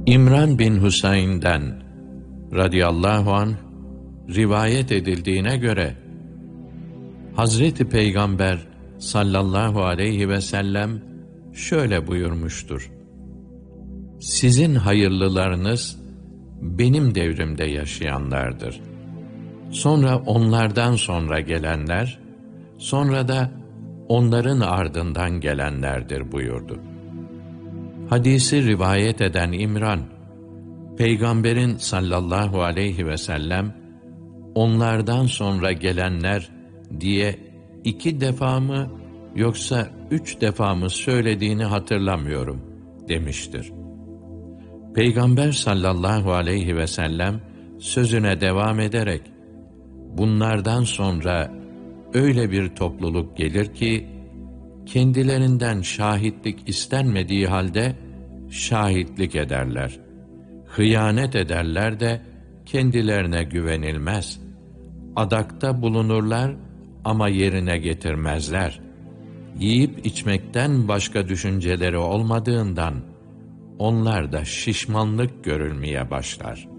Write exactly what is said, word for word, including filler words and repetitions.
İmran bin Hüseyin'den radıyallahu anh rivayet edildiğine göre Hazreti Peygamber sallallahu aleyhi ve sellem şöyle buyurmuştur: Sizin hayırlılarınız benim devrimde yaşayanlardır. Sonra onlardan sonra gelenler, sonra da onların ardından gelenlerdir buyurdu. Hadisi rivayet eden İmran, Peygamberin sallallahu aleyhi ve sellem onlardan sonra gelenler diye iki defa mı yoksa üç defa mı söylediğini hatırlamıyorum demiştir. Peygamber sallallahu aleyhi ve sellem sözüne devam ederek, bunlardan sonra öyle bir topluluk gelir ki, kendilerinden şahitlik istenmediği halde şahitlik ederler. Hıyanet ederler de kendilerine güvenilmez. Adakta bulunurlar ama yerine getirmezler. Yiyip içmekten başka düşünceleri olmadığından onlar da şişmanlık görülmeye başlar.